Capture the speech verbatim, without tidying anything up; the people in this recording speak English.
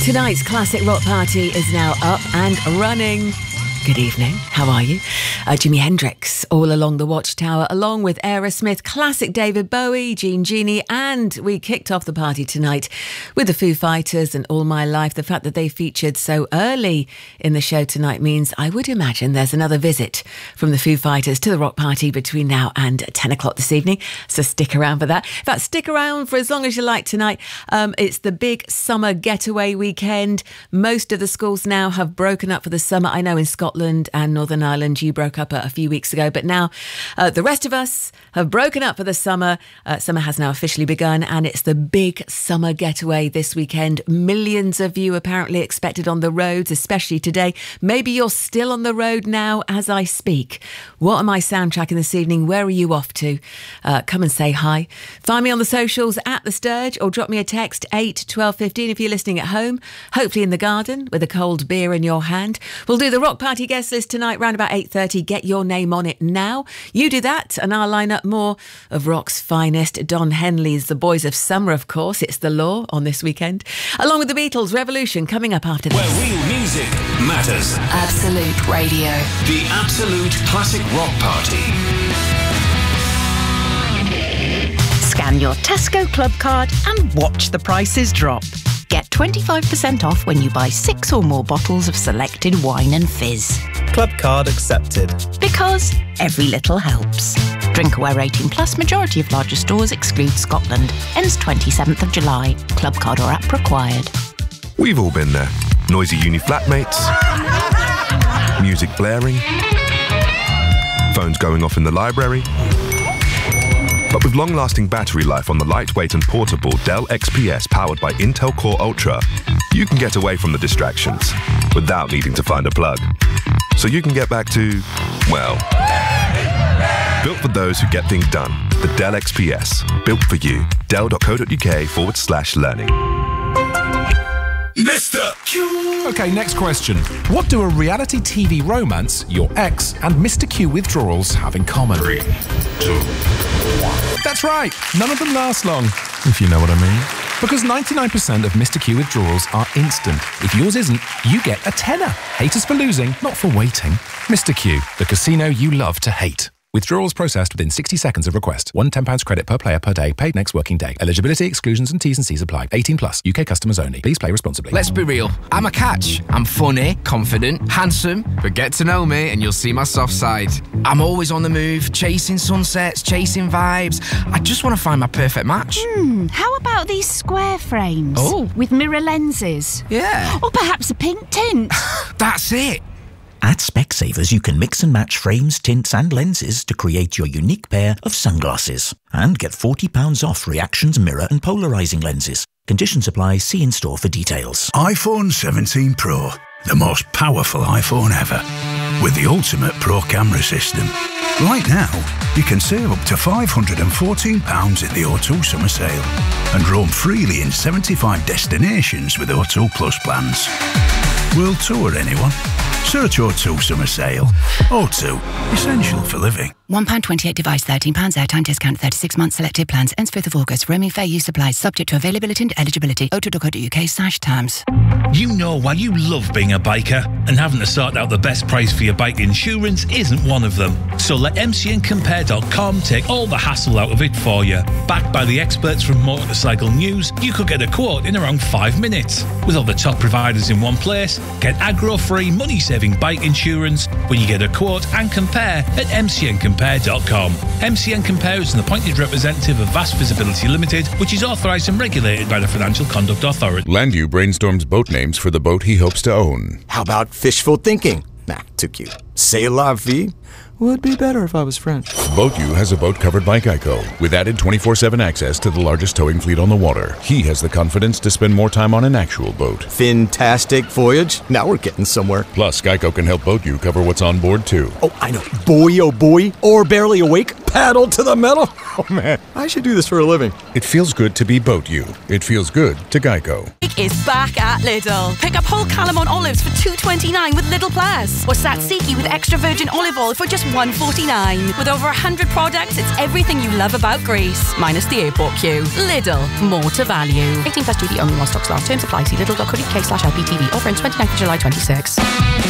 Tonight's classic rock party is now up and running. Good evening, how are you? Uh, Jimi Hendrix, All Along the Watchtower, along with Aerosmith, classic David Bowie, Gene Genie, and we kicked off the party tonight with the Foo Fighters and All My Life. The fact that they featured so early in the show tonight means I would imagine there's another visit from the Foo Fighters to the rock party between now and ten o'clock this evening, so stick around for that. In fact, stick around for as long as you like tonight. Um, it's the big summer getaway weekend. Most of the schools now have broken up for the summer. I know in Scotland and Northern Ireland you broke up a, a few weeks ago, but now uh, the rest of us have broken up for the summer. Uh, summer has now officially begun, and it's the big summer getaway this weekend. Millions of you apparently expected on the roads, especially today. Maybe you're still on the road now as I speak. What am I soundtracking this evening? Where are you off to? Uh, come and say hi. Find me on the socials at The Sturge, or drop me a text eight twelve fifteen if you're listening at home, hopefully in the garden with a cold beer in your hand. We'll do the rock party guest list tonight round about eight thirty. Get your name on it now. You do that and I'll line up more of rock's finest. Don Henley's The Boys of Summer, of course. It's The Law on this weekend, along with the Beatles' Revolution coming up after this. Where real music matters. Absolute Radio. The Absolute Classic Rock Party. Scan your Tesco Club card and watch the prices drop. Get twenty-five percent off when you buy six or more bottles of selected wine and fizz. Club card accepted. Because every little helps. Drinkaware eighteen plus, majority of larger stores exclude Scotland. Ends twenty-seventh of July. Club card or app required. We've all been there. Noisy uni flatmates. Music blaring. Phones going off in the library. But with long-lasting battery life on the lightweight and portable Dell X P S powered by Intel Core Ultra, you can get away from the distractions without needing to find a plug. So you can get back to, well, built for those who get things done. The Dell X P S, built for you. Dell.co.uk forward slash learning. Mister Q. Okay, next question. What do a reality T V romance, your ex, and Mister Q withdrawals have in common? Three, two, one. That's right. None of them last long, if you know what I mean. Because ninety-nine percent of Mister Q withdrawals are instant. If yours isn't, you get a tenner. Haters for losing, not for waiting. Mister Q, the casino you love to hate. Withdrawals processed within sixty seconds of request. One ten pounds credit per player per day, paid next working day. Eligibility, exclusions and T's and C's apply. eighteen plus, U K customers only. Please play responsibly. Let's be real. I'm a catch. I'm funny, confident, handsome, but get to know me and you'll see my soft side. I'm always on the move, chasing sunsets, chasing vibes. I just want to find my perfect match. Hmm, how about these square frames? Oh. With mirror lenses? Yeah. Or perhaps a pink tint? That's it. At Specsavers, you can mix and match frames, tints and lenses to create your unique pair of sunglasses. And get forty pounds off Reactions mirror and polarising lenses. Conditions apply. See in store for details. iPhone seventeen Pro, the most powerful iPhone ever, with the ultimate Pro camera system. Right now, you can save up to five hundred fourteen pounds in the O two summer sale and roam freely in seventy-five destinations with O two Plus plans. World tour, anyone? Search O two summer sale. O two, essential for living. one pound twenty-eight device, thirteen pounds airtime discount, thirty-six months selected plans, ends fifth of August. Roaming fair use applies, subject to availability and eligibility. O two dot co dot U K slash terms. You know, while you love being a biker, and having to sort out the best price for your bike insurance isn't one of them. So let M C N Compare dot com take all the hassle out of it for you. Backed by the experts from Motorcycle News, you could get a quote in around five minutes. With all the top providers in one place, get aggro-free, money-saving bike insurance when you get a quote and compare at M C N Compare dot com. M C N Compare is an appointed representative of Vast Visibility Limited, which is authorised and regulated by the Financial Conduct Authority. Landu brainstorms boat names for the boat he hopes to own. How about fishful thinking? Nah, too cute. C'est la vie? Would be better if I was French. BoatU has a boat covered by Geico, with added twenty-four seven access to the largest towing fleet on the water. He has the confidence to spend more time on an actual boat. Fantastic voyage. Now we're getting somewhere. Plus, Geico can help BoatU cover what's on board, too. Oh, I know. Boy, oh boy, or barely awake. Paddle to the metal? Oh, man. I should do this for a living. It feels good to be Boat You. It feels good to Geico. Is back at Lidl. Pick up whole Calamon olives for two twenty-nine with Lidl Plus, or Tzatziki with extra virgin olive oil for just one forty-nine. With over one hundred products, it's everything you love about Greece, minus the airport queue. Lidl, more to value. eighteen plus duty only while stocks last. Terms apply. See lidl dot co dot uk slash L P T V. Offer ends twenty-ninth of July twenty-six.